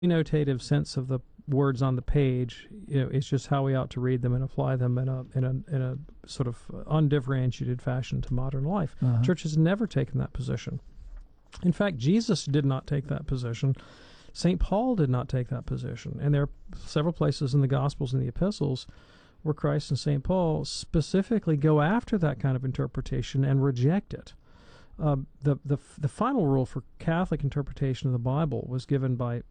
denotative sense of the words on the page, it's just how we ought to read them and apply them in a sort of undifferentiated fashion to modern life. Church has never taken that position. In fact, Jesus did not take that position. St. Paul did not take that position. And there are several places in the Gospels and the Epistles where Christ and St. Paul specifically go after that kind of interpretation and reject it. The final rule for Catholic interpretation of the Bible was given by,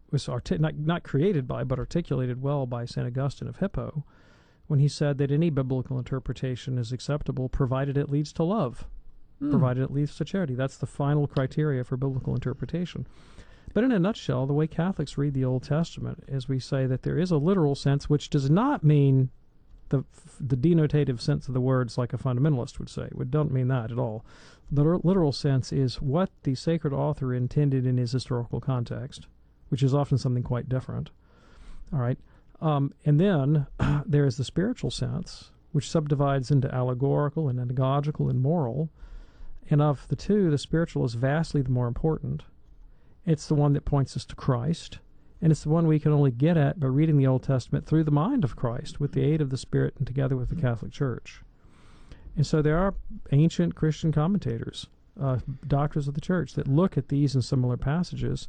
not created by, but articulated well by St. Augustine of Hippo, when he said that any biblical interpretation is acceptable provided it leads to love, provided it leads to charity. That's the final criteria for biblical interpretation. But in a nutshell, the way Catholics read the Old Testament is we say that there is a literal sense, which does not mean the denotative sense of the words like a fundamentalist would say. We don't mean that at all. The literal sense is what the sacred author intended in his historical context, which is often something quite different. All right. And then there is the spiritual sense, which subdivides into allegorical and antagogical and moral. And of the two, the spiritual is vastly the more important. It's the one that points us to Christ, and it's the one we can only get at by reading the Old Testament through the mind of Christ, with the aid of the Spirit and together with the Catholic Church. And so there are ancient Christian commentators, doctors of the Church, that look at these and similar passages.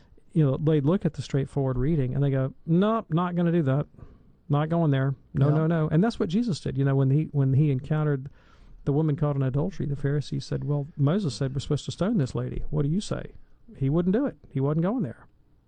They look at the straightforward reading, and they go, nope, not going to do that. Not going there. No. And that's what Jesus did. When he encountered the woman caught in adultery, the Pharisees said, well, Moses said we're supposed to stone this lady. What do you say? He wouldn't do it. He wasn't going there.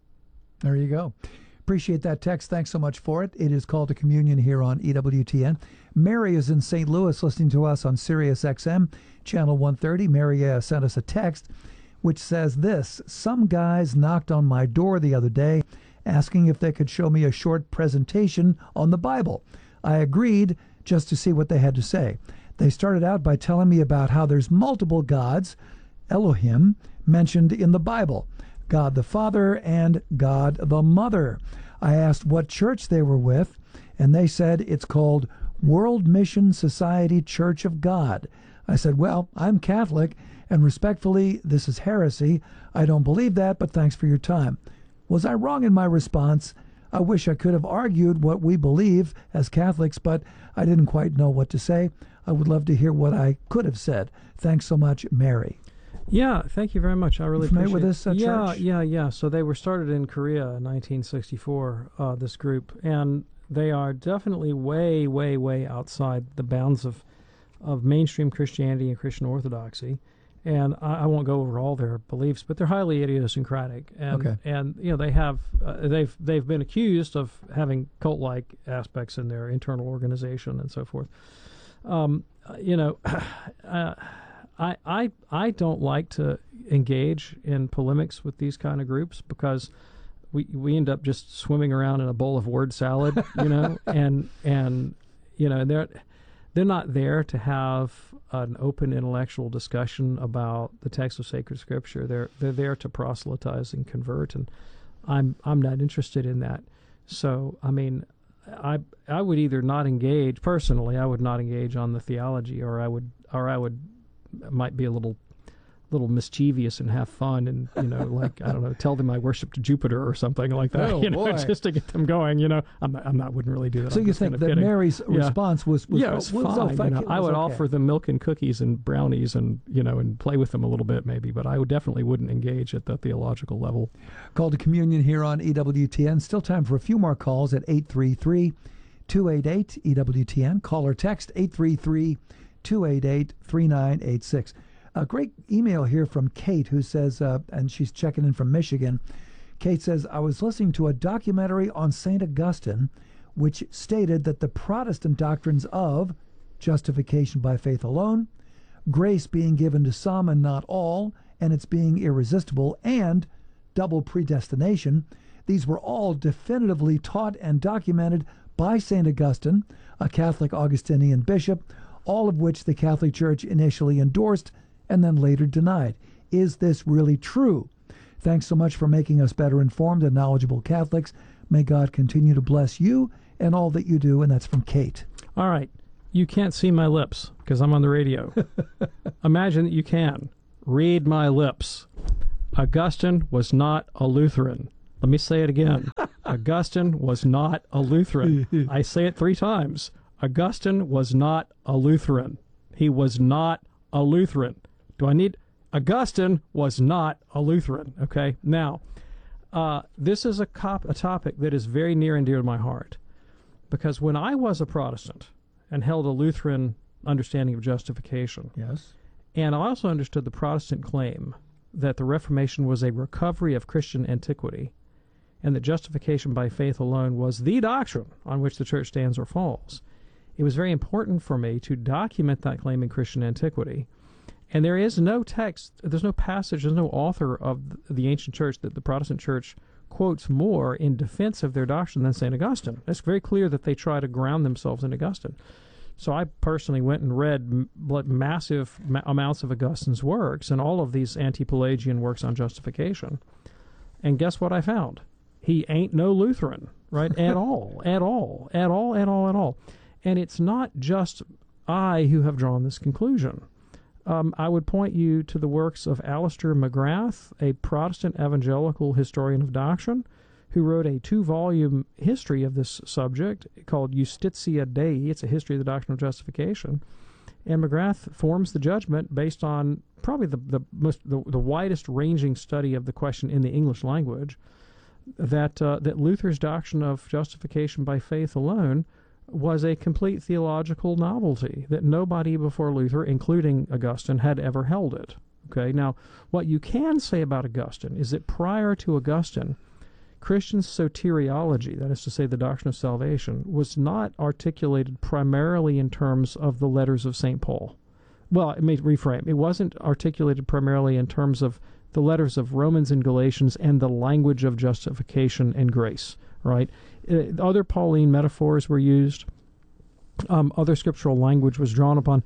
There you go. Appreciate that text. Thanks so much for it. It is called to communion here on EWTN. Mary is in St. Louis listening to us on Sirius XM, channel 130. Mary sent us a text which says this: some guys knocked on my door the other day asking if they could show me a short presentation on the Bible. I agreed just to see what they had to say. They started out by telling me about how there's multiple gods, Elohim, mentioned in the Bible, God the Father and God the Mother. I asked what church they were with, and they said it's called World Mission Society Church of God. I said, well, I'm Catholic, and respectfully, this is heresy. I don't believe that, but thanks for your time. Was I wrong in my response? I wish I could have argued what we believe as Catholics, but I didn't quite know what to say. I would love to hear what I could have said. Thanks so much, Mary. Yeah, thank you very much. I really familiar appreciate with this church? Yeah. So they were started in Korea in 1964, this group, and they are definitely way, way, way outside the bounds of mainstream Christianity and Christian orthodoxy. And I won't go over all their beliefs, but they're highly idiosyncratic. And they have they've been accused of having cult-like aspects in their internal organization and so forth. I don't like to engage in polemics with these kind of groups because we end up just swimming around in a bowl of word salad, and they're not there to have an open intellectual discussion about the text of sacred scripture. They're there to proselytize and convert, and I'm not interested in that. So I mean, I would either not engage personally. I would not engage on the theology, or I might be a little mischievous and have fun, and like I don't know, tell them I worshiped Jupiter or something like that. Boy. Just to get them going. Wouldn't really do that. So you think that Mary's response was fine. I would offer them milk and cookies and brownies, and and play with them a little bit maybe, but I definitely wouldn't engage at the theological level. Call to communion here on EWTN. Still time for a few more calls at 833-288-EWTN. Call or text 833-288-3986. A great email here from Kate, who says, and she's checking in from Michigan. Kate says, I was listening to a documentary on St. Augustine, which stated that the Protestant doctrines of justification by faith alone, grace being given to some and not all, and its being irresistible, and double predestination, these were all definitively taught and documented by St. Augustine, a Catholic Augustinian bishop, all of which the Catholic Church initially endorsed and then later denied. Is this really true? Thanks so much for making us better informed and knowledgeable Catholics. May God continue to bless you and all that you do. And that's from Kate. All right. You can't see my lips because I'm on the radio. Imagine that you can. Read my lips. Augustine was not a Lutheran. Let me say it again. Augustine was not a Lutheran. I say it 3 times. Augustine was not a Lutheran. He was not a Lutheran. Augustine was not a Lutheran, okay? Now, this is a topic that is very near and dear to my heart, because when I was a Protestant and held a Lutheran understanding of justification, yes, and I also understood the Protestant claim that the Reformation was a recovery of Christian antiquity, and that justification by faith alone was the doctrine on which the church stands or falls, it was very important for me to document that claim in Christian antiquity. And there is no text, there's no passage, there's no author of the ancient church that the Protestant church quotes more in defense of their doctrine than St. Augustine. It's very clear that they try to ground themselves in Augustine. So I personally went and read massive amounts of Augustine's works and all of these anti-Pelagian works on justification. And guess what I found? He ain't no Lutheran, right? At all. And it's not just I who have drawn this conclusion. I would point you to the works of Alistair McGrath, a Protestant evangelical historian of doctrine, who wrote a 2-volume history of this subject called Justitia Dei. It's a history of the doctrine of justification. And McGrath forms the judgment based on probably the widest ranging study of the question in the English language, that Luther's doctrine of justification by faith alone was a complete theological novelty, that nobody before Luther, including Augustine, had ever held it. Okay, now, what you can say about Augustine is that prior to Augustine, Christian soteriology, that is to say the doctrine of salvation, was not articulated primarily in terms of the letters of St. Paul. Well, let me reframe. It wasn't articulated primarily in terms of the letters of Romans and Galatians and the language of justification and grace, right? Other Pauline metaphors were used. Other scriptural language was drawn upon.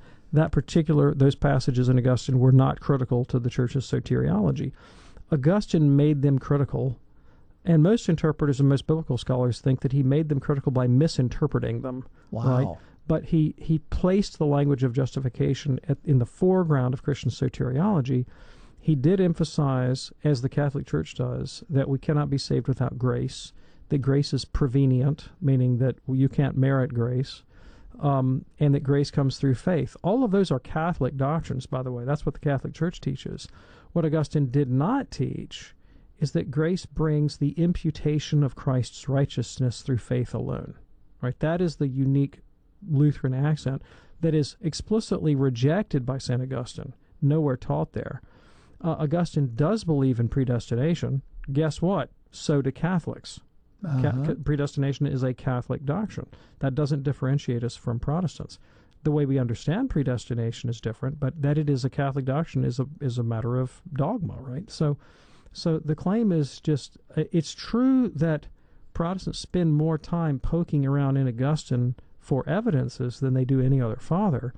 Those passages in Augustine were not critical to the church's soteriology. Augustine made them critical, and most interpreters and most biblical scholars think that he made them critical by misinterpreting them. Wow. Right? But he placed the language of justification in the foreground of Christian soteriology. He did emphasize, as the Catholic Church does, that we cannot be saved without grace, that grace is prevenient, meaning that you can't merit grace, and that grace comes through faith. All of those are Catholic doctrines, by the way. That's what the Catholic Church teaches. What Augustine did not teach is that grace brings the imputation of Christ's righteousness through faith alone. Right? That is the unique Lutheran accent that is explicitly rejected by St. Augustine, nowhere taught there. Augustine does believe in predestination. Guess what? So do Catholics. Predestination is a Catholic doctrine. That doesn't differentiate us from Protestants. The way we understand predestination is different, but that it is a Catholic doctrine is a matter of dogma, right? So the claim is just, it's true that Protestants spend more time poking around in Augustine for evidences than they do any other father,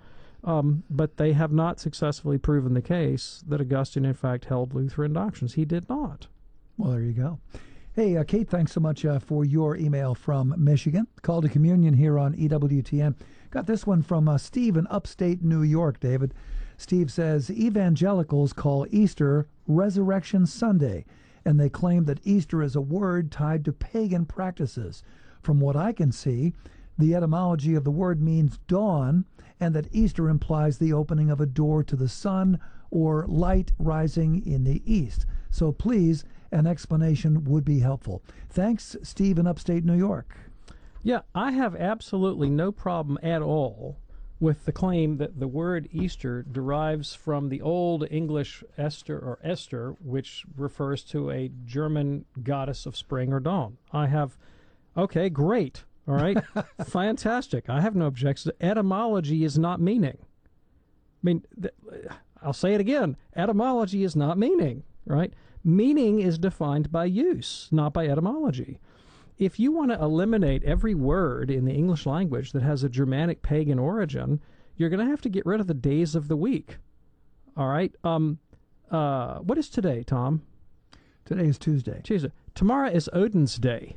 but they have not successfully proven the case that Augustine, in fact, held Lutheran doctrines. He did not. Well, there you go. Hey, Kate, thanks so much for your email from Michigan. Call to Communion here on EWTN. Got this one from Steve in upstate New York, David. Steve says, evangelicals call Easter Resurrection Sunday, and they claim that Easter is a word tied to pagan practices. From what I can see, the etymology of the word means dawn, and that Easter implies the opening of a door to the sun or light rising in the east. So please, an explanation would be helpful. Thanks, Steve in upstate New York. Yeah, I have absolutely no problem at all with the claim that the word Easter derives from the Old English Esther, which refers to a German goddess of spring or dawn. Okay, great. All right, fantastic. I have no objections. Etymology is not meaning. I mean, I'll say it again. Etymology is not meaning, right? Meaning is defined by use, not by etymology. If you want to eliminate every word in the English language that has a Germanic pagan origin, you're going to have to get rid of the days of the week. All right? What is today, Tom? Today is Tuesday. Tomorrow is Odin's Day.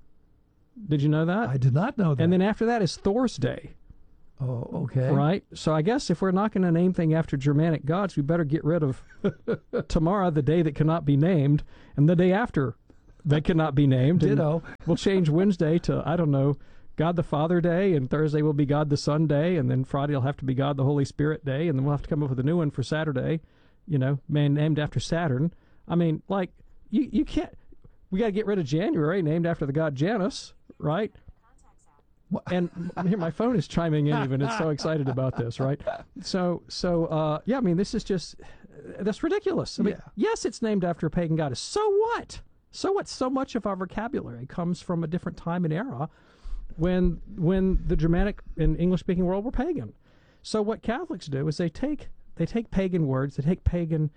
Did you know that? I did not know that. And then after that is Thor's Day. Oh, okay. Right? So I guess if we're not going to name things after Germanic gods, we better get rid of tomorrow, the day that cannot be named, and the day after, They cannot be named. Ditto. We'll change Wednesday to, I don't know, God the Father Day, and Thursday will be God the Son Day, and then Friday will have to be God the Holy Spirit Day, and then we'll have to come up with a new one for Saturday, named after Saturn. I mean, like, you can't, we got to get rid of January, named after the god Janus, right? And here my phone is chiming in even. It's so excited about this, right? So I mean, this is just, that's ridiculous. I mean, yes, it's named after a pagan goddess. So what? So what? So much of our vocabulary comes from a different time and era when the Germanic and English-speaking world were pagan. So what Catholics do is they take pagan words, they take pagan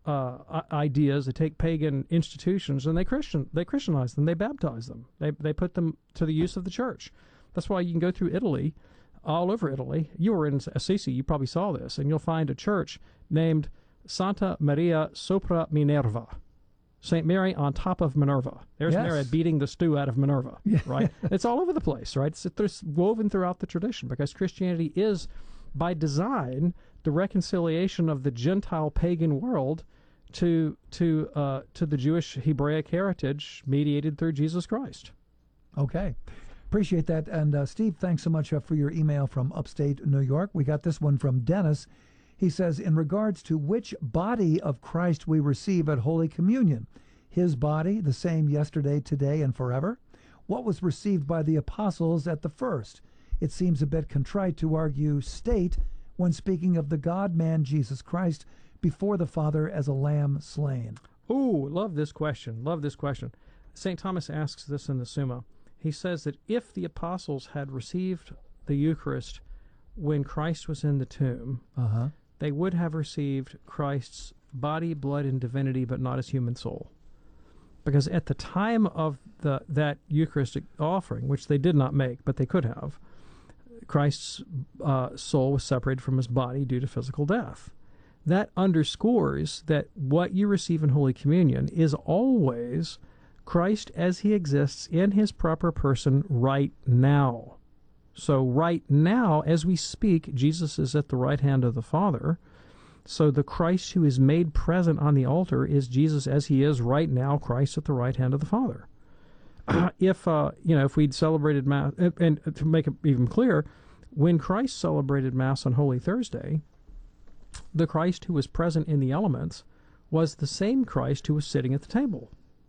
ideas, they take pagan institutions, and they Christianize them, they baptize them, they put them to the use of the church. That's why you can go through Italy, all over Italy. You were in Assisi, you probably saw this, and you'll find a church named Santa Maria sopra Minerva. St. Mary on top of Minerva. There's Mary beating the stew out of Minerva, right? It's all over the place, right? It's woven throughout the tradition because Christianity is, by design, the reconciliation of the Gentile pagan world to the Jewish Hebraic heritage mediated through Jesus Christ. Okay. Appreciate that. And Steve, thanks so much for your email from upstate New York. We got this one from Dennis. He says, in regards to which body of Christ we receive at Holy Communion, his body, the same yesterday, today, and forever? What was received by the apostles at the first? It seems a bit contrite to argue state when speaking of the God-man Jesus Christ before the Father as a lamb slain. Ooh, love this question. Love this question. St. Thomas asks this in the Summa. He says that if the apostles had received the Eucharist when Christ was in the tomb, they would have received Christ's body, blood, and divinity, but not his human soul. Because at the time of that Eucharistic offering, which they did not make, but they could have, Christ's soul was separated from his body due to physical death. That underscores that what you receive in Holy Communion is always Christ as he exists in his proper person right now. So right now, as we speak, Jesus is at the right hand of the Father. So the Christ who is made present on the altar is Jesus as he is right now, Christ at the right hand of the Father. If we'd celebrated Mass, and to make it even clearer, when Christ celebrated Mass on Holy Thursday, the Christ who was present in the elements was the same Christ who was sitting at the table.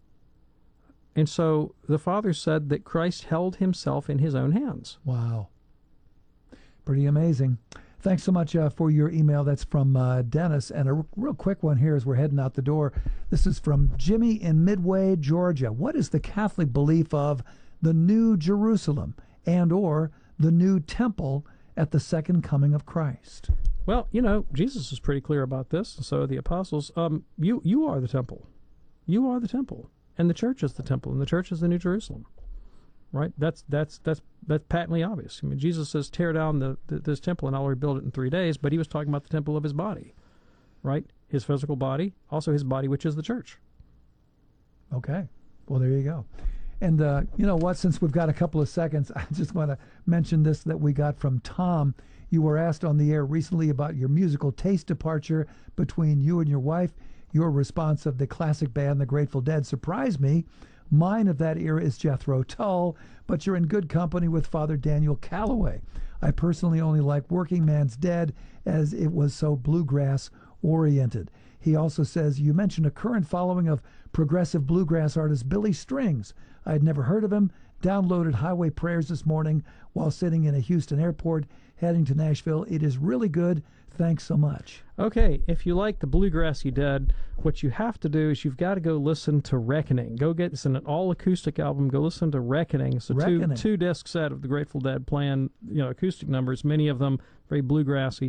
And so the Father said that Christ held himself in his own hands. Wow. Pretty amazing. Thanks so much for your email. That's from Dennis. And a real quick one here as we're heading out the door. This is from Jimmy in Midway, Georgia. What is the Catholic belief of the New Jerusalem and or the new temple at the second coming of Christ? Well, Jesus is pretty clear about this. And so the apostles, you are the temple. You are the temple. And the church is the temple, and the church is the New Jerusalem, right? That's patently obvious. I mean, Jesus says, "Tear down this temple, and I'll rebuild it in 3 days." But he was talking about the temple of his body, right? His physical body, also his body, which is the church. Okay, well there you go. And you know what? Since we've got a couple of seconds, I just want to mention this that we got from Tom. You were asked on the air recently about your musical taste departure between you and your wife. Your response of the classic band, The Grateful Dead, surprised me. Mine of that era is Jethro Tull, but you're in good company with Father Daniel Calloway. I personally only like Working Man's Dead as it was so bluegrass-oriented. He also says, you mentioned a current following of progressive bluegrass artist Billy Strings. I had never heard of him. Downloaded Highway Prayers this morning while sitting in a Houston airport heading to Nashville. It is really good. Thanks so much. Okay, if you like the Bluegrassy Dead, what you have to do is you've got to go listen to Reckoning. Go get it's an all-acoustic album. Go listen to Reckoning. It's a two-disc set of the Grateful Dead playing acoustic numbers, many of them very bluegrassy.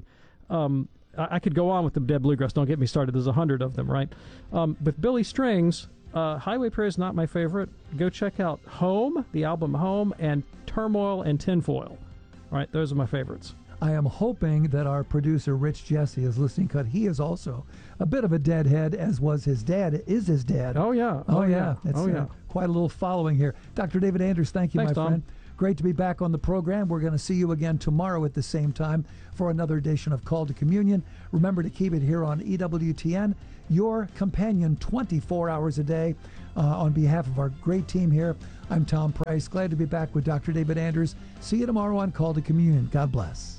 I could go on with the Dead Bluegrass. Don't get me started. There's 100 of them, right? With Billy Strings, Highway Prayer is not my favorite. Go check out Home, the album Home, and Turmoil and Tinfoil. All right, those are my favorites. I am hoping that our producer, Rich Jesse, is listening because he is also a bit of a Deadhead, as was his dad, is his dad. Oh, yeah. Oh, yeah. It's quite a little following here. Dr. David Anders, thank you, Thanks, my Tom. friend. Great to be back on the program. We're going to see you again tomorrow at the same time for another edition of Call to Communion. Remember to keep it here on EWTN, your companion 24 hours a day. On behalf of our great team here, I'm Tom Price. Glad to be back with Dr. David Anders. See you tomorrow on Call to Communion. God bless.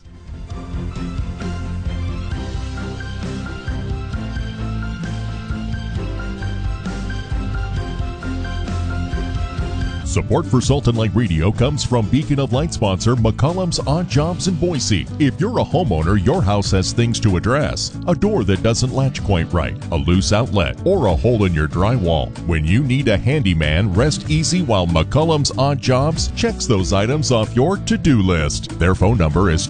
Support for Salt and Light Radio comes from Beacon of Light sponsor McCollum's Odd Jobs in Boise. If you're a homeowner, your house has things to address. A door that doesn't latch quite right, a loose outlet, or a hole in your drywall. When you need a handyman, rest easy while McCollum's Odd Jobs checks those items off your to-do list. Their phone number is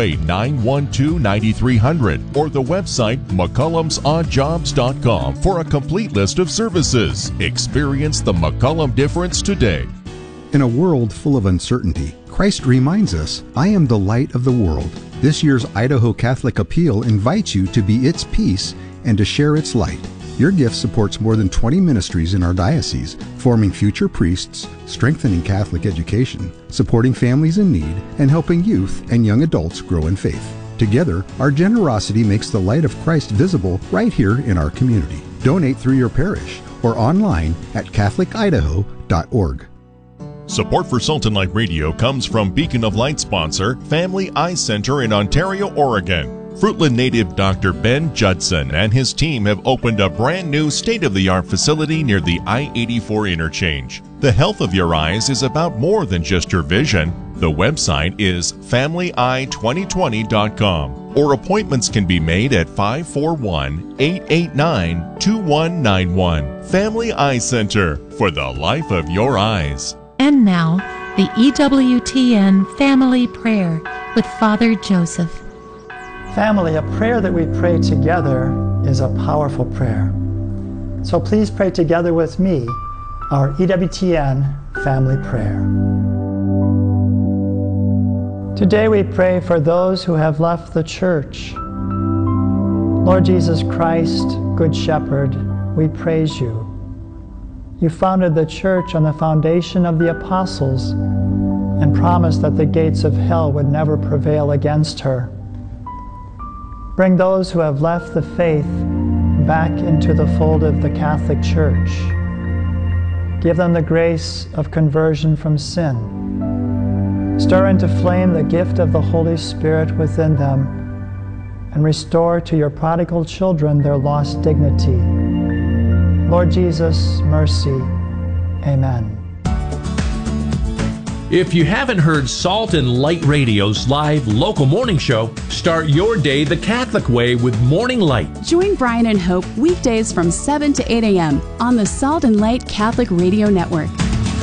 208-912-9300 or the website McCollum'sOddJobs.com for a complete list of services. Experience the McCollum difference today. In a world full of uncertainty, Christ reminds us, I am the light of the world. This year's Idaho Catholic Appeal invites you to be its peace and to share its light. Your gift supports more than 20 ministries in our diocese, forming future priests, strengthening Catholic education, supporting families in need, and helping youth and young adults grow in faith. Together, our generosity makes the light of Christ visible right here in our community. Donate through your parish or online at catholic-idaho.org. Support for Salt and Light Radio comes from Beacon of Light sponsor Family Eye Center in Ontario, Oregon. Fruitland native Dr. Ben Judson and his team have opened a brand new state-of-the-art facility near the I-84 interchange. The health of your eyes is about more than just your vision. The website is FamilyEye2020.com, or appointments can be made at 541-889-2191. Family Eye Center, for the life of your eyes. And now, the EWTN Family Prayer with Father Joseph. Family, a prayer that we pray together is a powerful prayer. So please pray together with me our EWTN Family Prayer. Today we pray for those who have left the church. Lord Jesus Christ, Good Shepherd, we praise you. You founded the church on the foundation of the apostles and promised that the gates of hell would never prevail against her. Bring those who have left the faith back into the fold of the Catholic Church. Give them the grace of conversion from sin. Stir into flame the gift of the Holy Spirit within them and restore to your prodigal children their lost dignity. Lord Jesus, mercy. Amen. If you haven't heard Salt and Light Radio's live local morning show, start your day the Catholic way with Morning Light. Join Brian and Hope weekdays from 7 to 8 a.m. on the Salt and Light Catholic Radio Network.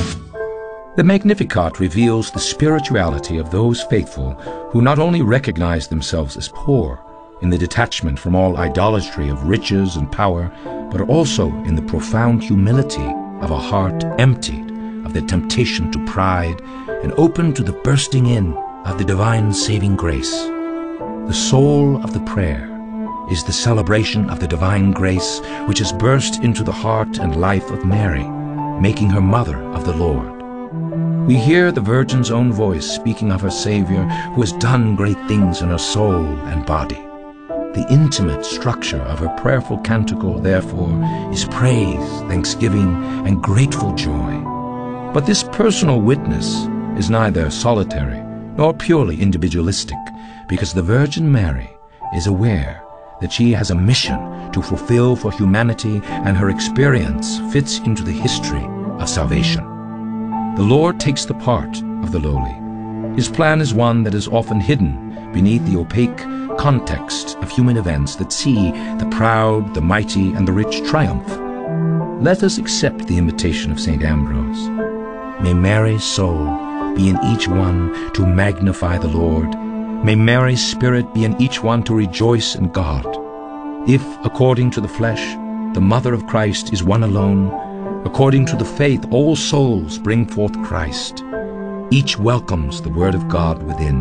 The Magnificat reveals the spirituality of those faithful who not only recognize themselves as poor in the detachment from all idolatry of riches and power, but also in the profound humility of a heart emptied of the temptation to pride and open to the bursting in of the divine saving grace. The soul of the prayer is the celebration of the divine grace which has burst into the heart and life of Mary, making her mother of the Lord. We hear the Virgin's own voice speaking of her Savior who has done great things in her soul and body. The intimate structure of her prayerful canticle, therefore, is praise, thanksgiving, and grateful joy. But this personal witness is neither solitary nor purely individualistic, because the Virgin Mary is aware that she has a mission to fulfill for humanity, and her experience fits into the history of salvation. The Lord takes the part of the lowly. His plan is one that is often hidden beneath the opaque context of human events that see the proud, the mighty, and the rich triumph. Let us accept the invitation of St. Ambrose. May Mary's soul be in each one to magnify the Lord. May Mary's spirit be in each one to rejoice in God. If, according to the flesh, the Mother of Christ is one alone, according to the faith all souls bring forth Christ. Each welcomes the Word of God within.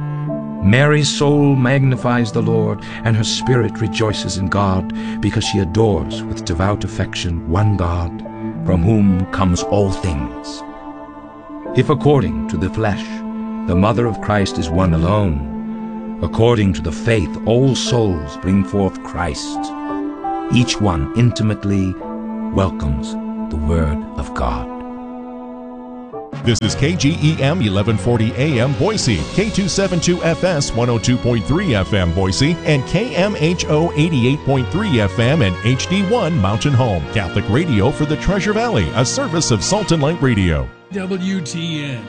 Mary's soul magnifies the Lord, and her spirit rejoices in God, because she adores with devout affection one God, from whom comes all things. If according to the flesh, the mother of Christ is one alone, according to the faith all souls bring forth Christ, each one intimately welcomes the Word of God. This is KGEM 1140 AM Boise, K272FS 102.3 FM Boise, and KMHO 88.3 FM and HD1 Mountain Home. Catholic radio for the Treasure Valley, a service of Salt and Light Radio. WTN.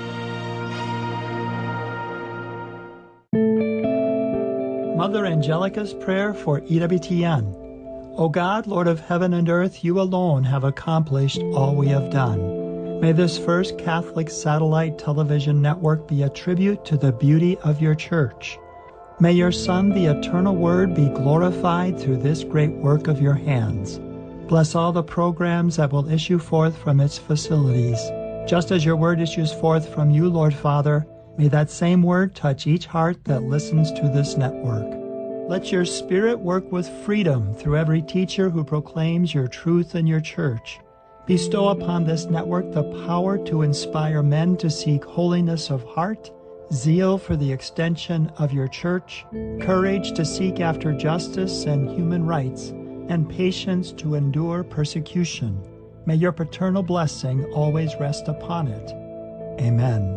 Mother Angelica's prayer for EWTN. O God, Lord of heaven and earth, you alone have accomplished all we have done. May this first Catholic satellite television network be a tribute to the beauty of your church. May your Son, the eternal Word, be glorified through this great work of your hands. Bless all the programs that will issue forth from its facilities. Just as your Word issues forth from you, Lord Father, may that same Word touch each heart that listens to this network. Let your Spirit work with freedom through every teacher who proclaims your truth in your church. Bestow upon this network the power to inspire men to seek holiness of heart, zeal for the extension of your church, courage to seek after justice and human rights, and patience to endure persecution. May your paternal blessing always rest upon it. Amen.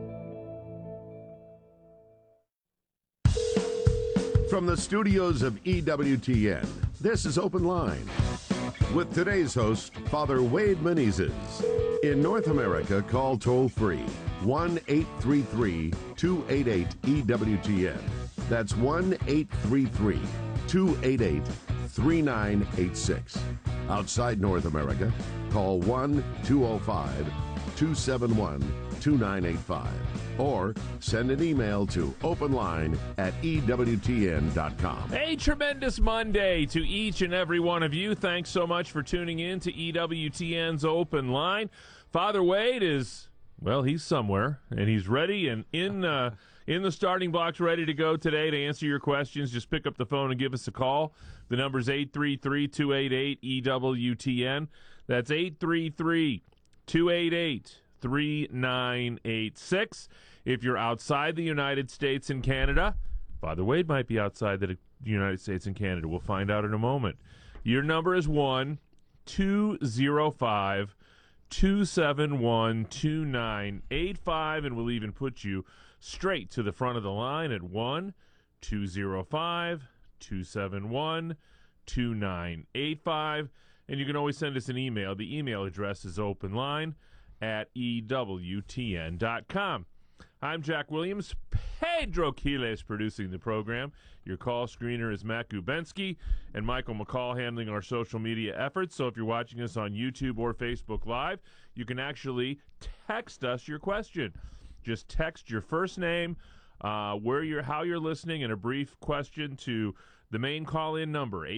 From the studios of EWTN, this is Open Line with today's host, Father Wade Menezes. In North America, call toll-free 1-833-288-EWTN. That's 1-833-288-3986. Outside North America, call 1-205-271-2985. Or send an email to openline@ewtn.com. A tremendous Monday to each and every one of you. Thanks so much for tuning in to EWTN's Open Line. Father Wade is, well, he's somewhere, and he's ready and in the starting blocks, ready to go today to answer your questions. Just pick up the phone and give us a call. The number's 833-288-EWTN. That's 833-288-3986. If you're outside the United States and Canada, Father Wade might be outside the United States and Canada. We'll find out in a moment. Your number is 1-205-271-2985, and we'll even put you straight to the front of the line at 1-205-271-2985. And you can always send us an email. The email address is openline@ewtn.com. I'm Jack Williams. Pedro Quiles producing the program. Your call screener is Matt Gubensky, and Michael McCall handling our social media efforts. So if you're watching us on YouTube or Facebook Live, you can actually text us your question. Just text your first name, how you're listening, and a brief question to the main call-in number,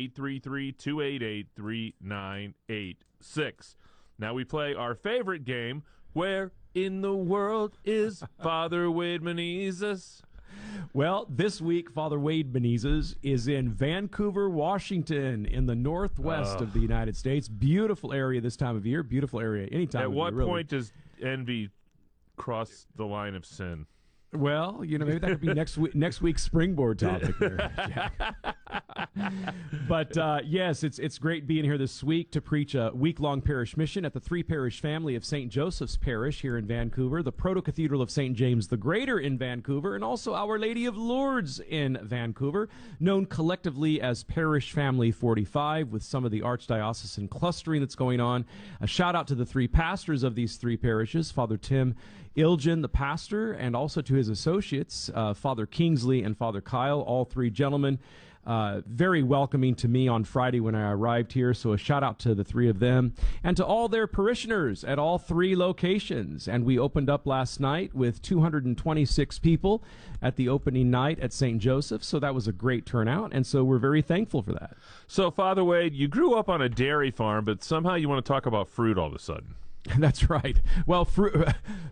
833-288-3986. Now we play our favorite game, Where in the World is Father Wade Menezes? Well, this week, Father Wade Menezes is in Vancouver, Washington, in the northwest of the United States. Beautiful area this time of year. Beautiful area any time of year. At what point does envy cross the line of sin? Well, maybe that could be next week's springboard topic there, Jack. But yes, it's great being here this week to preach a week-long parish mission at the three-parish family of St. Joseph's Parish here in Vancouver, the Proto-Cathedral of St. James the Greater in Vancouver, and also Our Lady of Lourdes in Vancouver, known collectively as Parish Family 45, with some of the archdiocesan clustering that's going on. A shout-out to the three pastors of these three parishes, Father Tim Ilgen, the pastor, and also to his associates, Father Kingsley and Father Kyle, all three gentlemen, very welcoming to me on Friday when I arrived here, so a shout out to the three of them, and to all their parishioners at all three locations. And we opened up last night with 226 people at the opening night at St. Joseph, so that was a great turnout, and so we're very thankful for that. So, Father Wade, you grew up on a dairy farm, but somehow you want to talk about fruit all of a sudden. That's right. Well,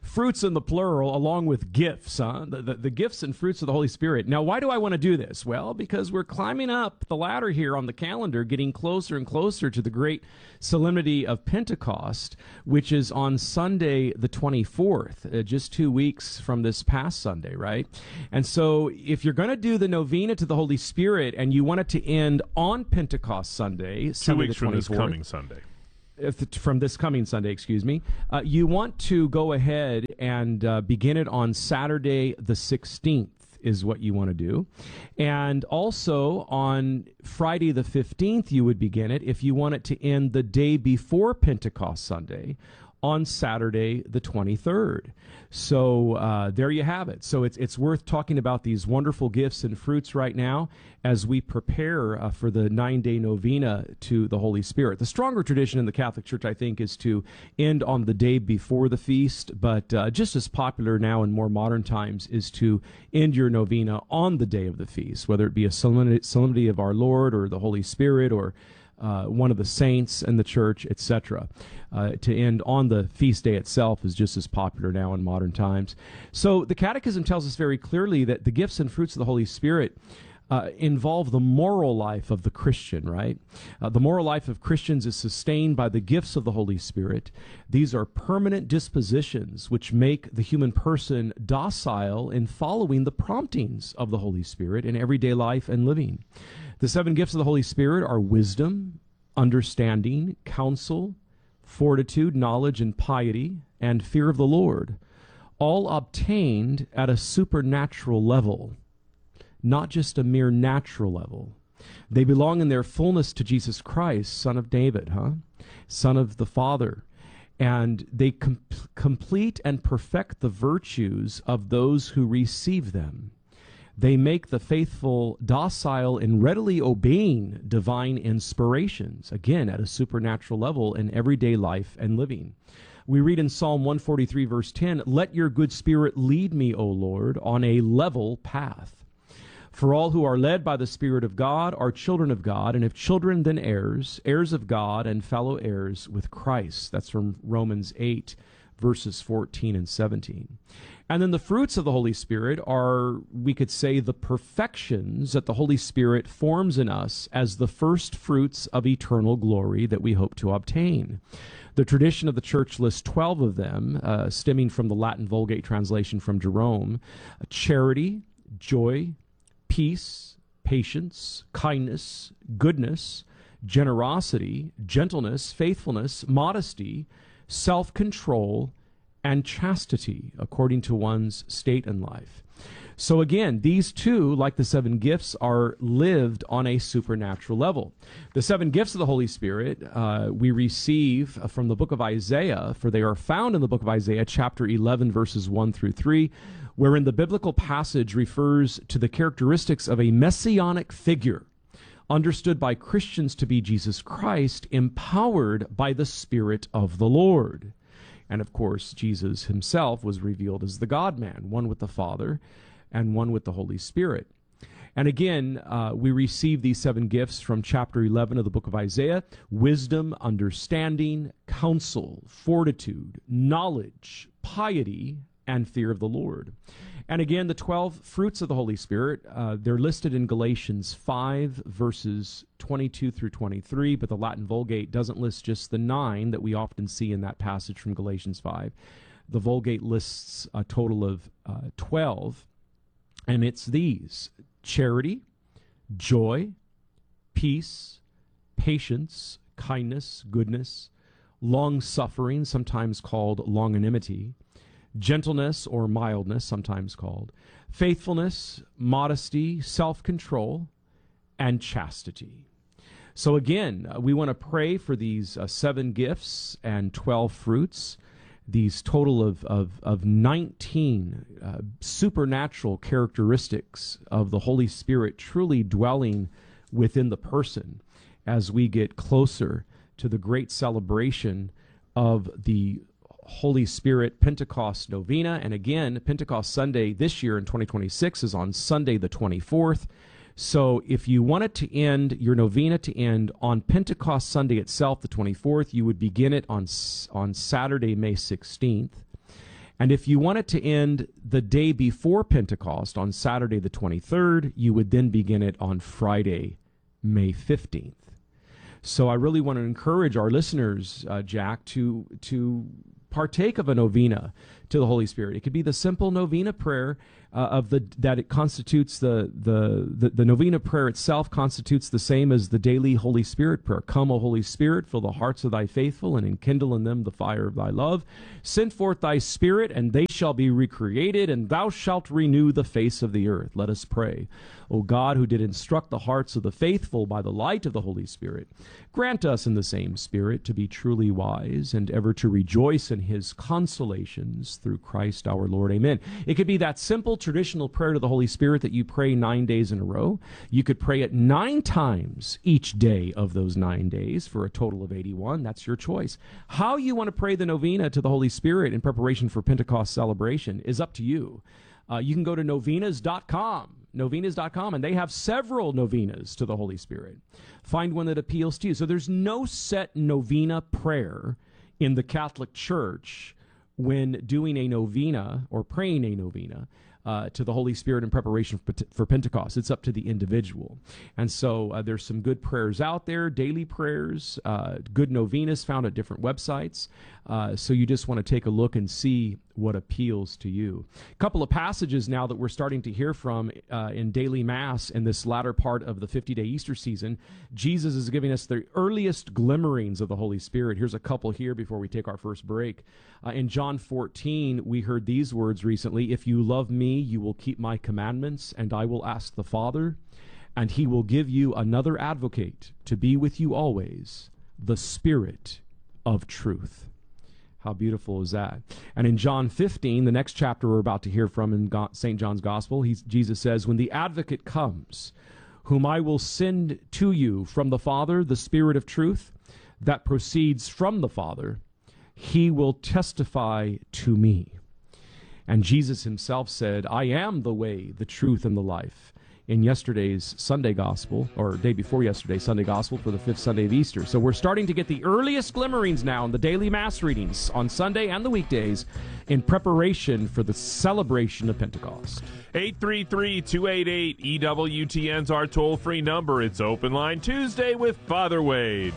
fruits in the plural along with gifts, the gifts and fruits of the Holy Spirit. Now, why do I want to do this? Well, because we're climbing up the ladder here on the calendar, getting closer and closer to the great solemnity of Pentecost, which is on Sunday the 24th, just 2 weeks from this past Sunday, right? And so if you're going to do the novena to the Holy Spirit and you want it to end on Pentecost Sunday, 2 weeks from this coming Sunday. From this coming Sunday, excuse me, you want to go ahead and begin it on Saturday the 16th is what you want to do. And also on Friday the 15th, you would begin it if you want it to end the day before Pentecost Sunday on Saturday the 23rd. So there you have it. So it's worth talking about these wonderful gifts and fruits right now as we prepare for the 9-day novena to the Holy Spirit. The stronger tradition in the Catholic Church, I think, is to end on the day before the feast, but just as popular now in more modern times is to end your novena on the day of the feast, whether it be a solemnity of our Lord or the Holy Spirit or one of the saints in the church, etc. To end on the feast day itself is just as popular now in modern times. So the Catechism tells us very clearly that the gifts and fruits of the Holy Spirit involve the moral life of the Christian, right? The moral life of Christians is sustained by the gifts of the Holy Spirit. These are permanent dispositions which make the human person docile in following the promptings of the Holy Spirit in everyday life and living. The 7 gifts of the Holy Spirit are wisdom, understanding, counsel, fortitude, knowledge, and piety, and fear of the Lord, all obtained at a supernatural level, not just a mere natural level. They belong in their fullness to Jesus Christ, Son of David, Son of the Father, and they complete and perfect the virtues of those who receive them. They make the faithful docile in readily obeying divine inspirations, again, at a supernatural level in everyday life and living. We read in Psalm 143, verse 10, "Let your good spirit lead me, O Lord, on a level path." For all who are led by the Spirit of God are children of God, and if children, then heirs, heirs of God and fellow heirs with Christ. That's from Romans 8, verses 14 and 17. And then the fruits of the Holy Spirit are, we could say, the perfections that the Holy Spirit forms in us as the first fruits of eternal glory that we hope to obtain. The tradition of the Church lists 12 of them, stemming from the Latin Vulgate translation from Jerome: charity, joy, peace, patience, kindness, goodness, generosity, gentleness, faithfulness, modesty, self-control, and chastity, according to one's state in life. So again, these two, like the 7 gifts, are lived on a supernatural level. The 7 gifts of the Holy Spirit we receive from the book of Isaiah, for they are found in the book of Isaiah, chapter 11, verses 1 through 3, wherein the biblical passage refers to the characteristics of a messianic figure, understood by Christians to be Jesus Christ, empowered by the Spirit of the Lord. And of course, Jesus himself was revealed as the God-man, one with the Father and one with the Holy Spirit. And again, we receive these 7 gifts from chapter 11 of the book of Isaiah: wisdom, understanding, counsel, fortitude, knowledge, piety, and fear of the Lord. And again, the 12 fruits of the Holy Spirit, they're listed in Galatians 5, verses 22 through 23, but the Latin Vulgate doesn't list just the 9 that we often see in that passage from Galatians 5. The Vulgate lists a total of 12, and it's these: charity, joy, peace, patience, kindness, goodness, long-suffering, sometimes called longanimity, gentleness or mildness, sometimes called, faithfulness, modesty, self-control, and chastity. So again, we want to pray for these 7 gifts and 12 fruits, these total of 19 supernatural characteristics of the Holy Spirit truly dwelling within the person as we get closer to the great celebration of the Holy Spirit Pentecost Novena. And again, Pentecost Sunday this year in 2026 is on Sunday the 24th. So if you wanted to end your novena to end on Pentecost Sunday itself, the 24th, you would begin it on Saturday, May 16th. And if you want it to end the day before Pentecost, on Saturday the 23rd, you would then begin it on Friday, May 15th. So I really want to encourage our listeners, Jack, to partake of a novena to the Holy Spirit. It could be the simple novena prayer that it constitutes the novena prayer itself constitutes the same as the daily Holy Spirit prayer. Come, O Holy Spirit, fill the hearts of thy faithful and enkindle in them the fire of thy love. Send forth thy Spirit, and they shall be recreated, and thou shalt renew the face of the earth. Let us pray. O God, who did instruct the hearts of the faithful by the light of the Holy Spirit, grant us in the same Spirit to be truly wise and ever to rejoice in his consolations through Christ our Lord. Amen. It could be that simple traditional prayer to the Holy Spirit that you pray 9 days in a row. You could pray it 9 times each day of those 9 days for a total of 81. That's your choice. How you want to pray the novena to the Holy Spirit in preparation for Pentecost celebration is up to you. You can go to novenas.com. Novenas.com, and they have several novenas to the Holy Spirit. Find one that appeals to you. So there's no set novena prayer in the Catholic Church when doing a novena or praying a novena to the Holy Spirit in preparation for Pentecost. It's up to the individual. And so there's some good prayers out there, daily prayers, good novenas found at different websites. So you just want to take a look and see what appeals to you. A couple of passages now that we're starting to hear from in daily Mass in this latter part of the 50-day Easter season. Jesus is giving us the earliest glimmerings of the Holy Spirit. Here's a couple here before we take our first break. In John 14, we heard these words recently: "If you love me, you will keep my commandments, and I will ask the Father, and he will give you another advocate to be with you always, the Spirit of truth." How beautiful is that? And in John 15, the next chapter we're about to hear from in St. John's Gospel, Jesus says, "When the advocate comes, whom I will send to you from the Father, the Spirit of truth, that proceeds from the Father, he will testify to me." And Jesus himself said, "I am the way, the truth, and the life," in yesterday's Sunday Gospel, or day before yesterday, Sunday Gospel for the 5th Sunday of Easter. So we're starting to get the earliest glimmerings now in the daily Mass readings on Sunday and the weekdays in preparation for the celebration of Pentecost. 833-288-EWTN's our toll-free number. It's Open Line Tuesday with Father Wade.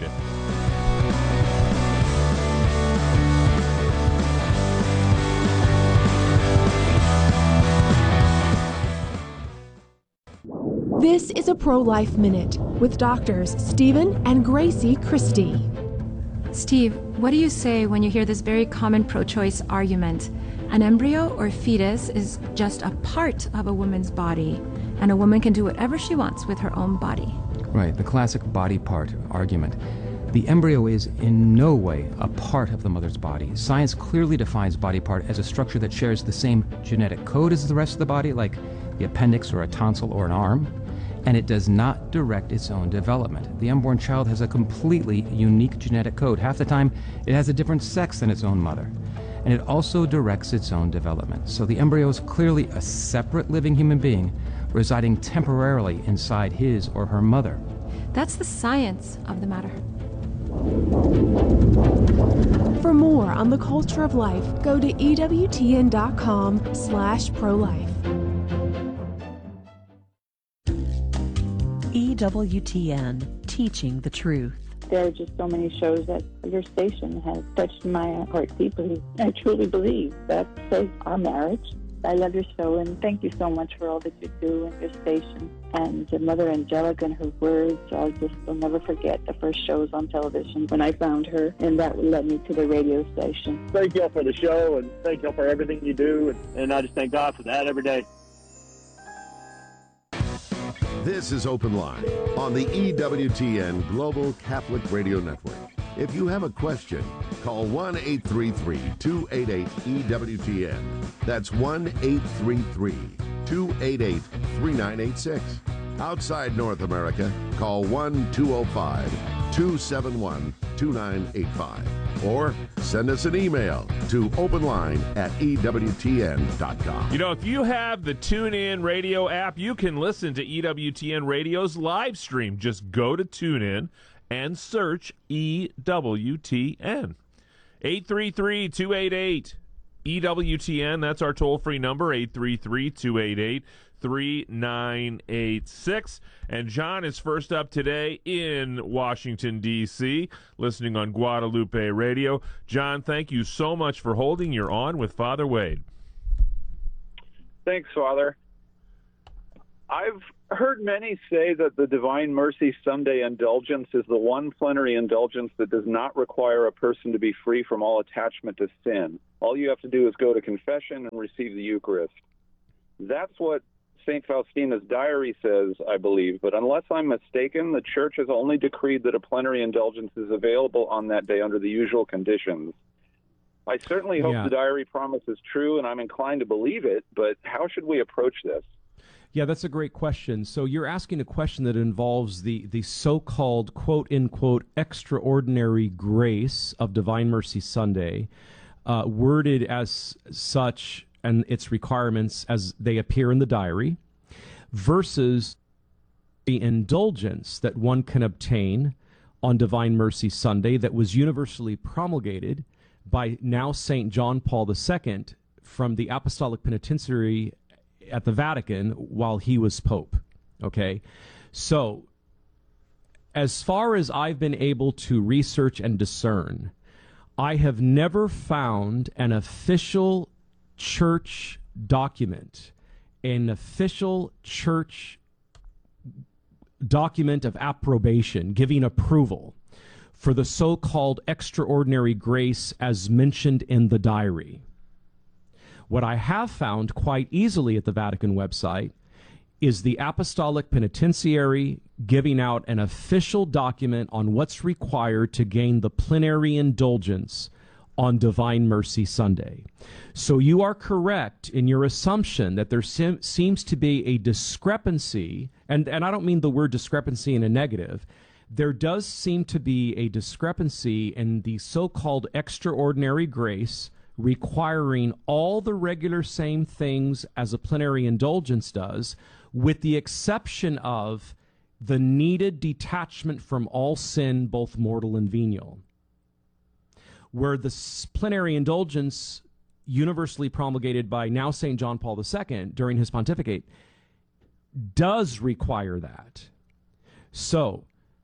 This is a Pro-Life Minute with doctors Stephen and Gracie Christie. Steve, what do you say when you hear this very common pro-choice argument? An embryo or fetus is just a part of a woman's body, and a woman can do whatever she wants with her own body. Right, the classic body part argument. The embryo is in no way a part of the mother's body. Science clearly defines body part as a structure that shares the same genetic code as the rest of the body, like the appendix or a tonsil or an arm, and it does not direct its own development. The unborn child has a completely unique genetic code. Half the time, it has a different sex than its own mother, and it also directs its own development. So the embryo is clearly a separate living human being residing temporarily inside his or her mother. That's the science of the matter. For more on the culture of life, go to EWTN.com/prolife. EWTN, teaching the truth. There are just so many shows that your station has touched my heart deeply. I truly believe that saves our marriage. I love your show, and thank you so much for all that you do in your station. And Mother Angelica and her words, I'll never forget the first shows on television when I found her, and that led me to the radio station. Thank y'all for the show, and thank y'all for everything you do, and I just thank God for that every day. This is Open Line on the EWTN Global Catholic Radio Network. If you have a question, call 1-833-288-EWTN. That's 1-833-288-3986. Outside North America, call 1-205-271-2985. Or send us an email to openline@EWTN.com. You know, if you have the TuneIn Radio app, you can listen to EWTN Radio's live stream. Just go to TuneIn and search EWTN. 833-288 EWTN, that's our toll-free number, 833-288-3986. And John is first up today in Washington, D.C., listening on Guadalupe Radio. John, thank you so much for holding. You're on with Father Wade. Thanks, Father. I've heard many say that the Divine Mercy Sunday indulgence is the one plenary indulgence that does not require a person to be free from all attachment to sin. All you have to do is go to confession and receive the Eucharist. That's what St. Faustina's diary says, I believe, but unless I'm mistaken, the Church has only decreed that a plenary indulgence is available on that day under the usual conditions. I certainly hope the diary promise is true, and I'm inclined to believe it, but how should we approach this? Yeah, that's a great question. So you're asking a question that involves the so-called, quote-unquote, extraordinary grace of Divine Mercy Sunday, worded as such and its requirements as they appear in the diary, versus the indulgence that one can obtain on Divine Mercy Sunday that was universally promulgated by now St. John Paul II from the Apostolic Penitentiary at the Vatican while he was Pope. Okay? So, as far as I've been able to research and discern, I have never found an official church document, an official church document of approbation, giving approval for the so-called extraordinary grace as mentioned in the diary. What I have found quite easily at the Vatican website is the Apostolic Penitentiary giving out an official document on what's required to gain the plenary indulgence on Divine Mercy Sunday. So you are correct in your assumption that there seems to be a discrepancy, and I don't mean the word discrepancy in a negative. There does seem to be a discrepancy in the so-called extraordinary grace requiring all the regular same things as a plenary indulgence does, with the exception of the needed detachment from all sin, both mortal and venial. Where the plenary indulgence, universally promulgated by now St. John Paul II during his pontificate, does require that. So,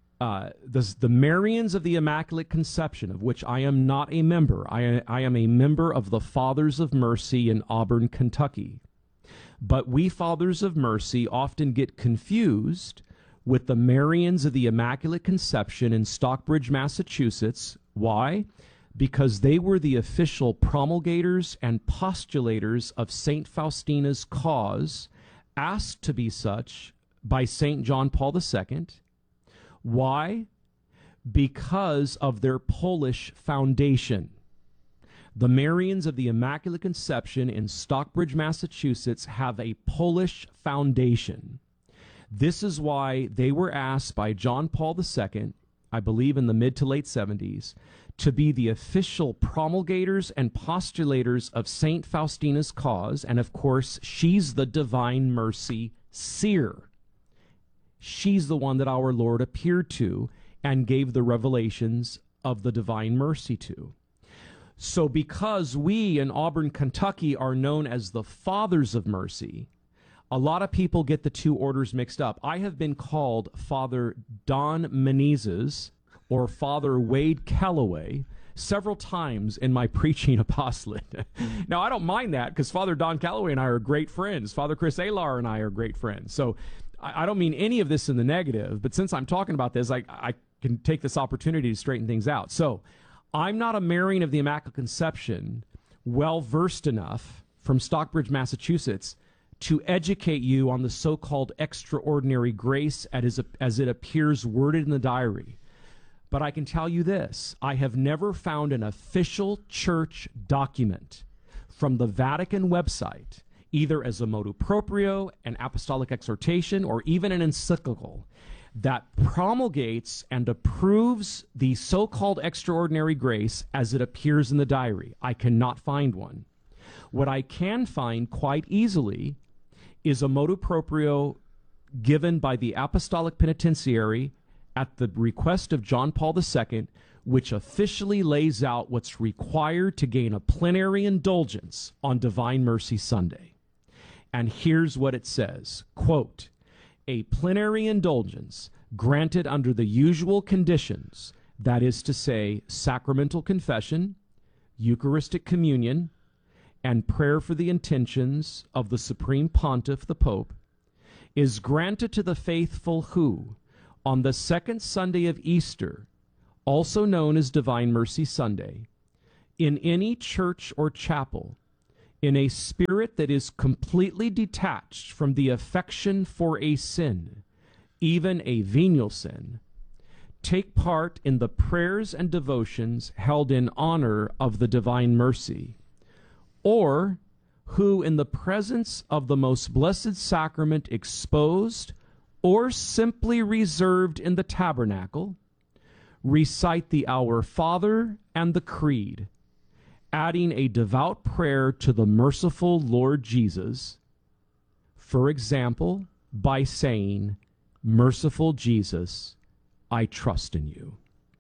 the Marians of the Immaculate Conception, of which I am not a member. I am a member of the Fathers of Mercy in Auburn, Kentucky. But we Fathers of Mercy often get confused with the Marians of the Immaculate Conception in Stockbridge, Massachusetts. Why? Because they were the official promulgators and postulators of St. Faustina's cause, asked to be such by St. John Paul II. Why? Because of their Polish foundation. The Marians of the Immaculate Conception in Stockbridge, Massachusetts have a Polish foundation. This is why they were asked by John Paul II, I believe in the mid to late 70s, to be the official promulgators and postulators of St. Faustina's cause, and of course, she's the Divine Mercy seer. She's the one that our Lord appeared to and gave the revelations of the Divine Mercy to. So because we in Auburn, Kentucky are known as the Fathers of Mercy, a lot of people get the two orders mixed up. I have been called Father Don Menezes or Father Wade Calloway several times in my preaching apostolate. Now, I don't mind that because Father Don Calloway and I are great friends. Father Chris Alar and I are great friends. So I don't mean any of this in the negative, but since I'm talking about this, I can take this opportunity to straighten things out. So I'm not a Marian of the Immaculate Conception well-versed enough from Stockbridge, Massachusetts, to educate you on the so-called extraordinary grace as it appears worded in the diary. But I can tell you this, I have never found an official church document from the Vatican website, either as a motu proprio, an apostolic exhortation, or even an encyclical, that promulgates and approves the so-called extraordinary grace as it appears in the diary. I cannot find one. What I can find quite easily is a motu proprio given by the Apostolic Penitentiary at the request of John Paul II, which officially lays out what's required to gain a plenary indulgence on Divine Mercy Sunday. And here's what it says, quote, "A plenary indulgence granted under the usual conditions, that is to say, sacramental confession, Eucharistic communion, and prayer for the intentions of the Supreme Pontiff, the Pope, is granted to the faithful who, on the second Sunday of Easter, also known as Divine Mercy Sunday, in any church or chapel, in a spirit that is completely detached from the affection for a sin, even a venial sin, take part in the prayers and devotions held in honor of the Divine Mercy, or who in the presence of the most blessed sacrament exposed or simply reserved in the tabernacle, recite the Our Father and the Creed, adding a devout prayer to the merciful Lord Jesus, for example, by saying, 'Merciful Jesus, I trust in you.'"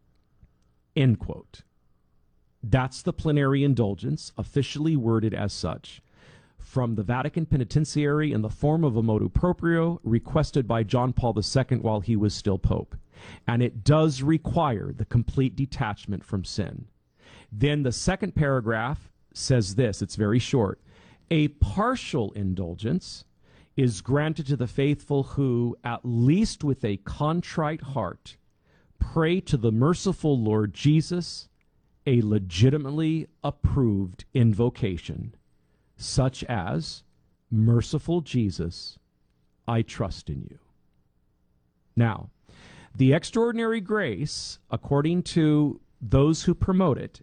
End quote. That's the plenary indulgence, officially worded as such, from the Vatican Penitentiary in the form of a motu proprio requested by John Paul II while he was still Pope. And it does require the complete detachment from sin. Then the second paragraph says this, it's very short. "A partial indulgence is granted to the faithful who, at least with a contrite heart, pray to the merciful Lord Jesus a legitimately approved invocation, such as, 'Merciful Jesus, I trust in you.'" Now, the extraordinary grace, according to those who promote it,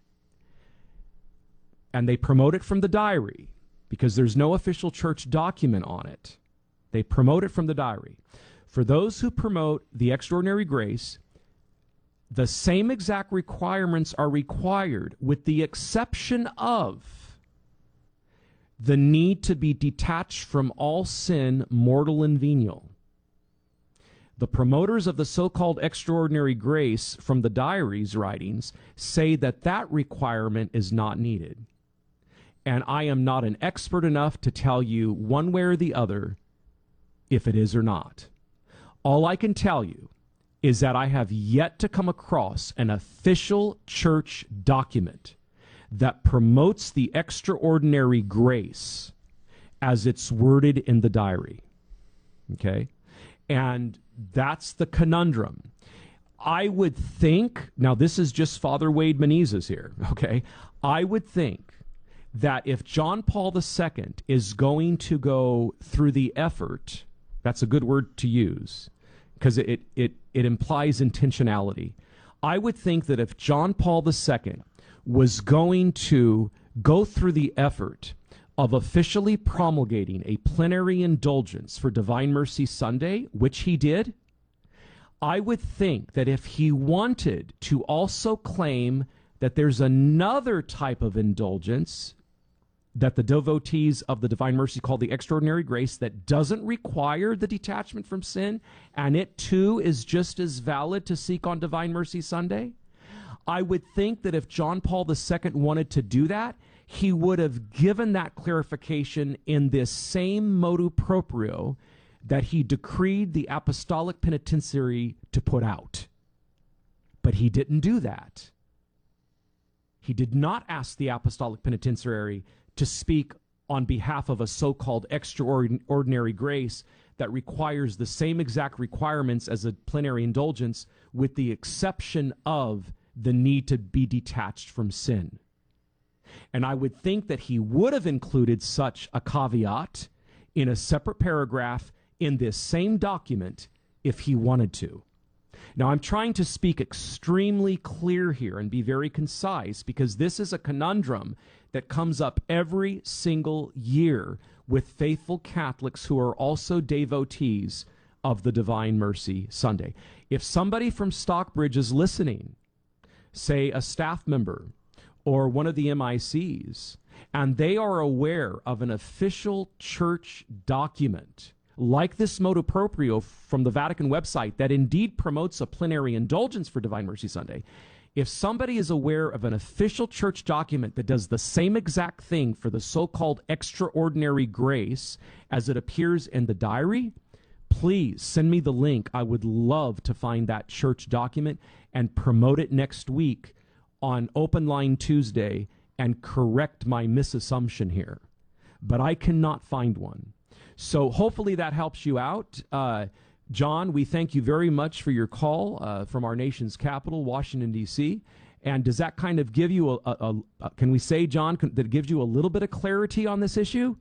and they promote it from the diary, because there's no official church document on it. They promote it from the diary. For those who promote the extraordinary grace, the same exact requirements are required, with the exception of the need to be detached from all sin, mortal and venial. The promoters of the so-called extraordinary grace from the diary's writings say that that requirement is not needed. And I am not an expert enough to tell you one way or the other if it is or not. All I can tell you is that I have yet to come across an official church document that promotes the extraordinary grace as it's worded in the diary. Okay? And that's the conundrum. I would think, now this is just Father Wade Menezes here, okay? I would think that if John Paul II is going to go through the effort, that's a good word to use, because it implies intentionality. I would think that if John Paul II was going to go through the effort of officially promulgating a plenary indulgence for Divine Mercy Sunday, which he did, I would think that if he wanted to also claim that there's another type of indulgence that the devotees of the Divine Mercy call the extraordinary grace that doesn't require the detachment from sin, and it too is just as valid to seek on Divine Mercy Sunday, I would think that if John Paul II wanted to do that, he would have given that clarification in this same motu proprio that he decreed the Apostolic Penitentiary to put out. But he didn't do that. He did not ask the Apostolic Penitentiary to speak on behalf of a so-called extraordinary grace that requires the same exact requirements as a plenary indulgence, with the exception of the need to be detached from sin. And I would think that he would have included such a caveat in a separate paragraph in this same document if he wanted to. Now, I'm trying to speak extremely clear here and be very concise, because this is a conundrum that comes up every single year with faithful Catholics who are also devotees of the Divine Mercy Sunday. If somebody from Stockbridge is listening, say a staff member or one of the MICs, and they are aware of an official church document like this motu proprio from the Vatican website that indeed promotes a plenary indulgence for Divine Mercy Sunday, If somebody is aware of an official church document that does the same exact thing for the so-called extraordinary grace as it appears in the diary, please send me the link. I would love to find that church document and promote it next week on Open Line Tuesday and correct my misassumption here. But I cannot find one. So hopefully that helps you out. John, we thank you very much for your call from our nation's capital, Washington, D.C. And does that kind of give you can we say, John, that gives you a little bit of clarity on this issue?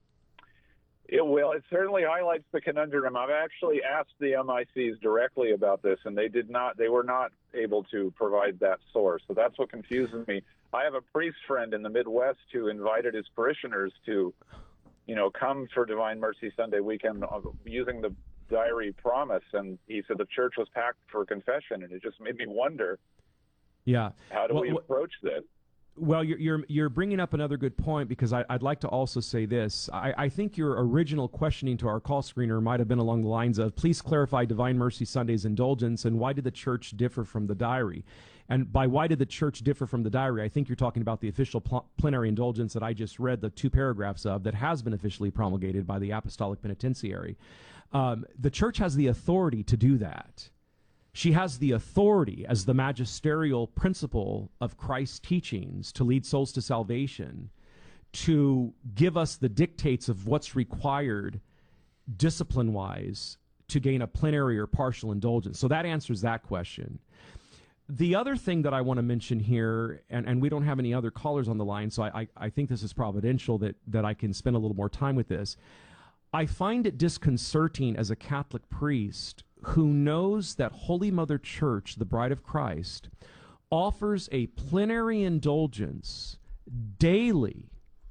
It will. It certainly highlights the conundrum. I've actually asked the MICs directly about this, and they were not able to provide that source. So that's what confuses me. I have a priest friend in the Midwest who invited his parishioners to, come for Divine Mercy Sunday weekend using the diary promise, and he said the church was packed for confession, and it just made me wonder. Yeah. How do we approach this? Well, you're bringing up another good point, because I'd like to also say this. I think your original questioning to our call screener might have been along the lines of, please clarify Divine Mercy Sunday's indulgence, and why did the church differ from the diary? And by why did the church differ from the diary, I think you're talking about the official plenary indulgence that I just read the 2 paragraphs of, that has been officially promulgated by the Apostolic Penitentiary. The church has the authority to do that. She has the authority as the magisterial principle of Christ's teachings to lead souls to salvation, to give us the dictates of what's required discipline-wise to gain a plenary or partial indulgence. So that answers that question. The other thing that I want to mention here, and we don't have any other callers on the line, so I think this is providential that I can spend a little more time with this. I find it disconcerting as a Catholic priest who knows that Holy Mother Church, the Bride of Christ, offers a plenary indulgence daily,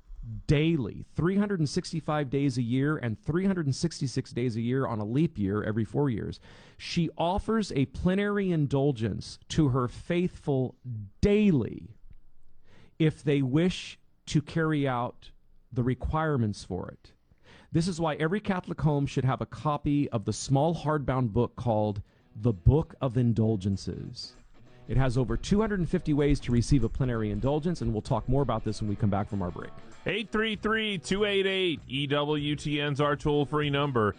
365 days a year and 366 days a year on a leap year every 4 years. She offers a plenary indulgence to her faithful daily if they wish to carry out the requirements for it. This is why every Catholic home should have a copy of the small hardbound book called The Book of Indulgences. It has over 250 ways to receive a plenary indulgence, and we'll talk more about this when we come back from our break. 833-288-EWTN's our toll-free number.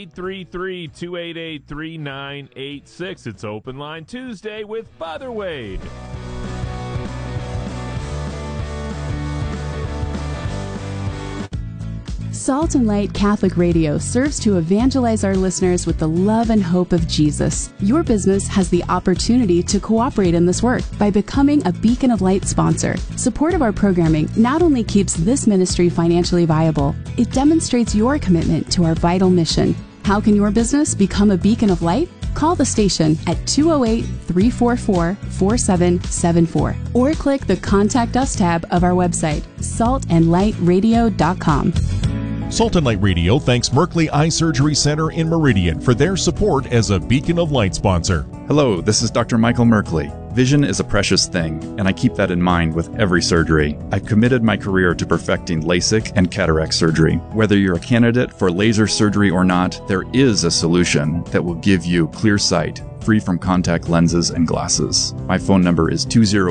833-288-3986. It's Open Line Tuesday with Father Wade. Salt and Light Catholic Radio serves to evangelize our listeners with the love and hope of Jesus. Your business has the opportunity to cooperate in this work by becoming a Beacon of Light sponsor. Support of our programming not only keeps this ministry financially viable, it demonstrates your commitment to our vital mission. How can your business become a beacon of light? Call the station at 208-344-4774 or click the Contact Us tab of our website, saltandlightradio.com. Salt and Light Radio thanks Merkley Eye Surgery Center in Meridian for their support as a Beacon of Light sponsor. Hello, this is Dr. Michael Merkley. Vision is a precious thing, and I keep that in mind with every surgery. I've committed my career to perfecting LASIK and cataract surgery. Whether you're a candidate for laser surgery or not, there is a solution that will give you clear sight, free from contact lenses and glasses. My phone number is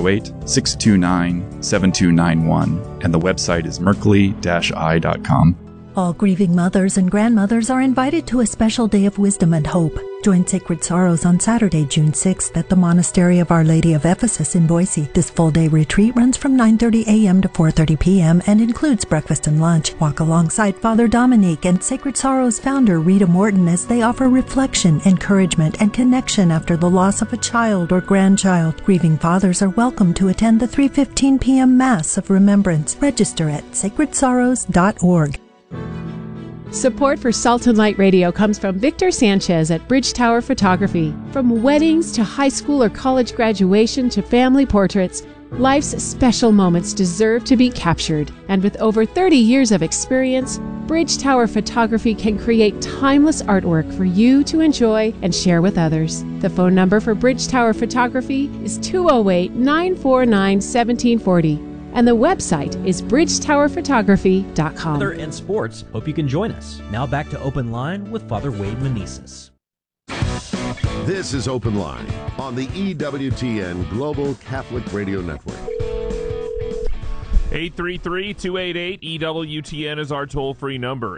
208-629-7291, and the website is merkley-eye.com. All grieving mothers and grandmothers are invited to a special day of wisdom and hope. Join Sacred Sorrows on Saturday, June 6th at the Monastery of Our Lady of Ephesus in Boise. This full-day retreat runs from 9:30 a.m. to 4:30 p.m. and includes breakfast and lunch. Walk alongside Father Dominique and Sacred Sorrows founder Rita Morton as they offer reflection, encouragement, and connection after the loss of a child or grandchild. Grieving fathers are welcome to attend the 3:15 p.m. Mass of Remembrance. Register at sacredsorrows.org. Support for Salt and Light Radio comes from Victor Sanchez at Bridge Tower Photography. From weddings to high school or college graduation to family portraits, life's special moments deserve to be captured. And with over 30 years of experience, Bridge Tower Photography can create timeless artwork for you to enjoy and share with others. The phone number for Bridge Tower Photography is 208-949-1740. And the website is bridgetowerphotography.com. Weather and sports. Hope you can join us. Now back to Open Line with Father Wade Menezes. This is Open Line on the EWTN Global Catholic Radio Network. 833-288-EWTN is our toll-free number.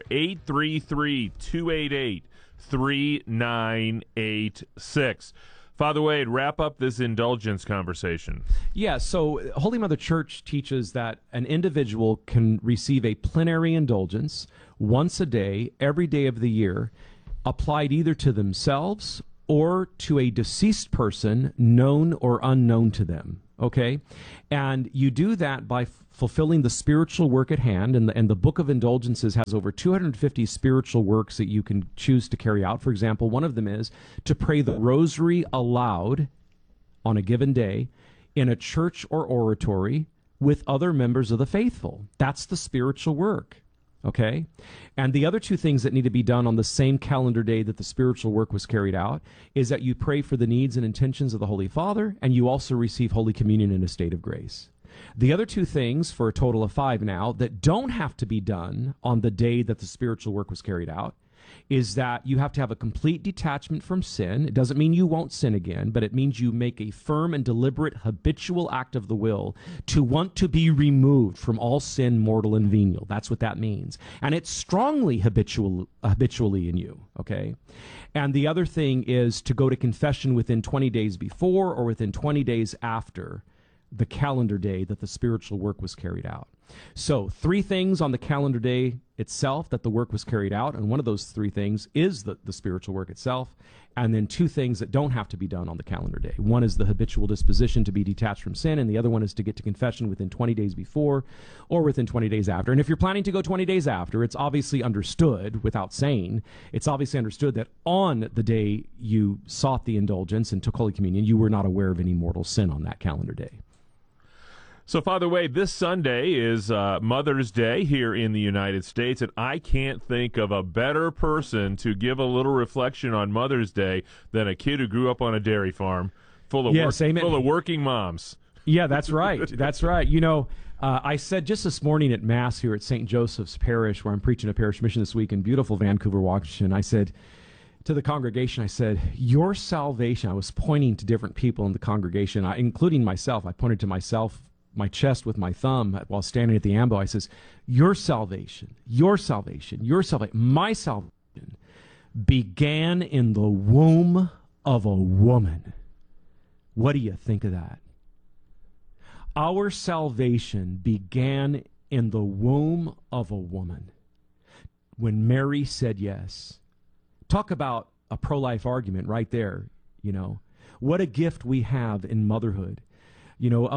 833-288-3986. Father Wade, wrap up this indulgence conversation. Yeah, so Holy Mother Church teaches that an individual can receive a plenary indulgence once a day, every day of the year, applied either to themselves or to a deceased person, known or unknown to them. Okay? And you do that by fulfilling the spiritual work at hand, and the Book of Indulgences has over 250 spiritual works that you can choose to carry out. For example, one of them is to pray the rosary aloud on a given day in a church or oratory with other members of the faithful. That's the spiritual work. Okay? And the other two things that need to be done on the same calendar day that the spiritual work was carried out is that you pray for the needs and intentions of the Holy Father, and you also receive Holy Communion in a state of grace. The other two things, for a total of 5 now, that don't have to be done on the day that the spiritual work was carried out is that you have to have a complete detachment from sin. It doesn't mean you won't sin again, but it means you make a firm and deliberate habitual act of the will to want to be removed from all sin, mortal and venial. That's what that means. And it's strongly habitually in you, okay? And the other thing is to go to confession within 20 days before or within 20 days after the calendar day that the spiritual work was carried out. So 3 things on the calendar day itself that the work was carried out, and one of those 3 things is the spiritual work itself, and then 2 things that don't have to be done on the calendar day. One is the habitual disposition to be detached from sin, and the other one is to get to confession within 20 days before or within 20 days after. And if you're planning to go 20 days after, it's obviously understood, without saying, it's obviously understood that on the day you sought the indulgence and took Holy Communion, you were not aware of any mortal sin on that calendar day. So, Father Wade, this Sunday is Mother's Day here in the United States, and I can't think of a better person to give a little reflection on Mother's Day than a kid who grew up on a dairy farm full of working moms. Yeah, that's right. That's right. You know, I said just this morning at Mass here at St. Joseph's Parish, where I'm preaching a parish mission this week in beautiful Vancouver, Washington, I said to the congregation, I said, your salvation, I was pointing to different people in the congregation, including myself. I pointed to myself, my chest with my thumb while standing at the ambo. I says, your salvation, my salvation began in the womb of a woman. What do you think of that? Our salvation began in the womb of a woman when Mary said yes. Talk about a pro-life argument right there, you know. What a gift we have in motherhood. You know,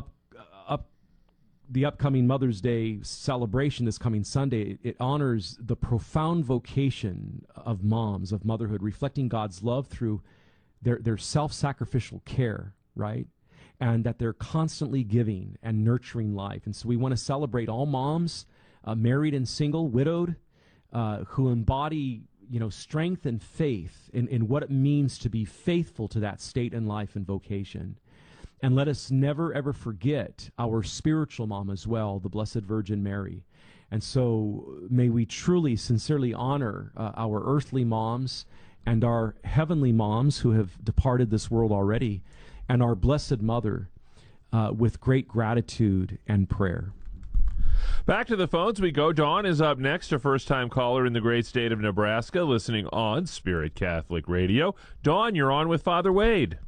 the upcoming Mother's Day celebration this coming Sunday, it honors the profound vocation of moms, of motherhood, reflecting God's love through their self-sacrificial care, right? And that they're constantly giving and nurturing life. And so we want to celebrate all moms, married and single, widowed, who embody, you know, strength and faith in what it means to be faithful to that state in life and vocation. And let us never, ever forget our spiritual mom as well, the Blessed Virgin Mary. And so may we truly, sincerely honor our earthly moms and our heavenly moms who have departed this world already, and our Blessed Mother with great gratitude and prayer. Back to the phones we go. Dawn is up next, a first-time caller in the great state of Nebraska, listening on Spirit Catholic Radio. Dawn, you're on with Father Wade.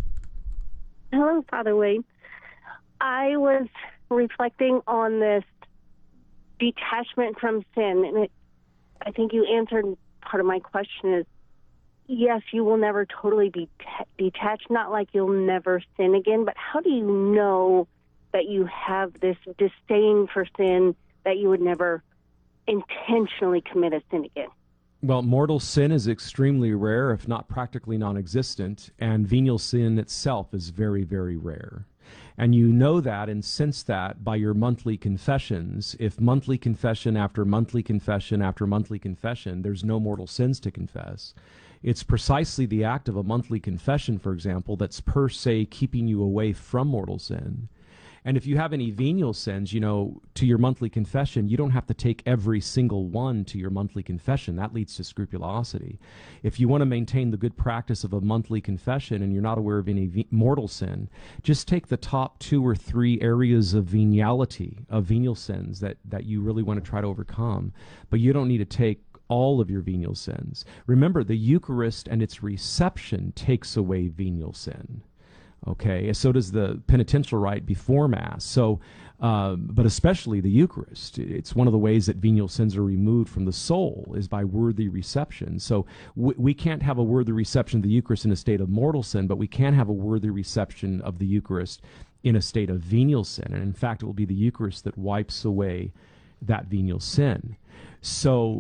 Hello, Father Wade. I was reflecting on this detachment from sin, and I think you answered part of my question is, yes, you will never totally be detached, not like you'll never sin again, but how do you know that you have this disdain for sin, that you would never intentionally commit a sin again? Well, mortal sin is extremely rare, if not practically non-existent, and venial sin itself is very, very rare. And you know that and sense that by your monthly confessions. If monthly confession after monthly confession after monthly confession, there's no mortal sins to confess. It's precisely the act of a monthly confession, for example, that's per se keeping you away from mortal sin. And if you have any venial sins, to your monthly confession, you don't have to take every single one to your monthly confession. That leads to scrupulosity. If you want to maintain the good practice of a monthly confession and you're not aware of any mortal sin, just take the top 2 or 3 areas of veniality, of venial sins that you really want to try to overcome. But you don't need to take all of your venial sins. Remember, the Eucharist and its reception takes away venial sin. Okay, so does the penitential rite before Mass. So, but especially the Eucharist. It's one of the ways that venial sins are removed from the soul is by worthy reception. So we can't have a worthy reception of the Eucharist in a state of mortal sin, but we can have a worthy reception of the Eucharist in a state of venial sin. And in fact, it will be the Eucharist that wipes away that venial sin. So